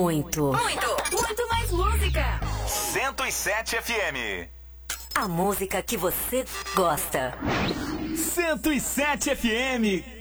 muito mais música. 107 FM. A música que você gosta. 107 FM.